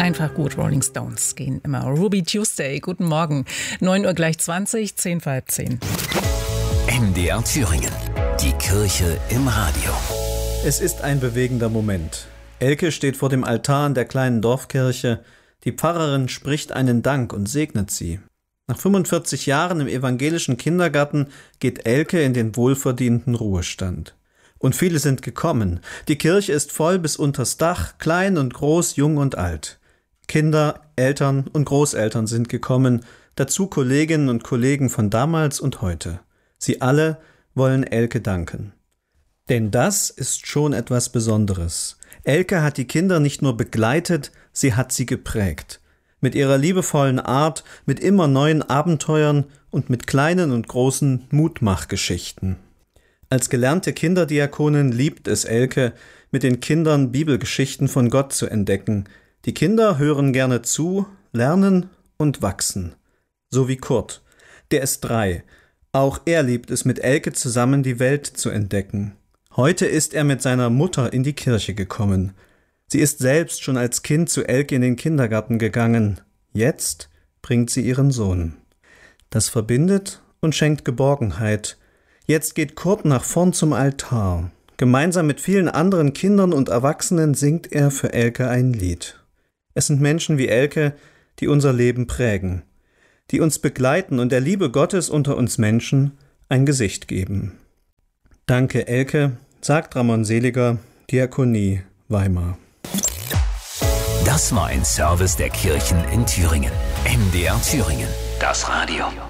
einfach gut. Rolling Stones gehen immer. Ruby Tuesday, guten Morgen. 9 Uhr gleich 20, 10 vor halb 10. MDR Thüringen. Die Kirche im Radio. Es ist ein bewegender Moment. Elke steht vor dem Altar in der kleinen Dorfkirche. Die Pfarrerin spricht einen Dank und segnet sie. Nach 45 Jahren im evangelischen Kindergarten geht Elke in den wohlverdienten Ruhestand. Und viele sind gekommen. Die Kirche ist voll bis unters Dach, klein und groß, jung und alt. Kinder, Eltern und Großeltern sind gekommen, dazu Kolleginnen und Kollegen von damals und heute. Sie alle wollen Elke danken. Denn das ist schon etwas Besonderes. Elke hat die Kinder nicht nur begleitet, sie hat sie geprägt. Mit ihrer liebevollen Art, mit immer neuen Abenteuern und mit kleinen und großen Mutmachgeschichten. Als gelernte Kinderdiakonin liebt es Elke, mit den Kindern Bibelgeschichten von Gott zu entdecken. Die Kinder hören gerne zu, lernen und wachsen. So wie Kurt. Der ist 3. Auch er liebt es, mit Elke zusammen die Welt zu entdecken. Heute ist er mit seiner Mutter in die Kirche gekommen. Sie ist selbst schon als Kind zu Elke in den Kindergarten gegangen. Jetzt bringt sie ihren Sohn. Das verbindet und schenkt Geborgenheit. Jetzt geht Kurt nach vorn zum Altar. Gemeinsam mit vielen anderen Kindern und Erwachsenen singt er für Elke ein Lied. Es sind Menschen wie Elke, die unser Leben prägen, die uns begleiten und der Liebe Gottes unter uns Menschen ein Gesicht geben. Danke, Elke, sagt Ramon Seliger, Diakonie, Weimar. Das war ein Service der Kirchen in Thüringen. MDR Thüringen, das Radio.